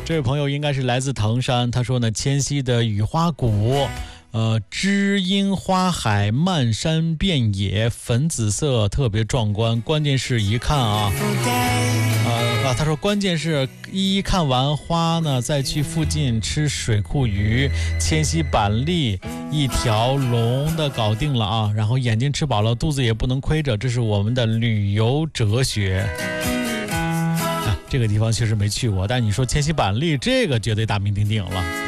这位朋友应该是来自唐山，他说呢，迁西的雨花谷，知音花海，漫山遍野，粉紫色特别壮观。关键是一看啊，他说关键是一看完花呢，再去附近吃水库鱼，迁西板栗一条龙的搞定了啊。然后眼睛吃饱了，肚子也不能亏着，这是我们的旅游哲学。这个地方确实没去过，但你说迁西板栗这个绝对大名鼎鼎了。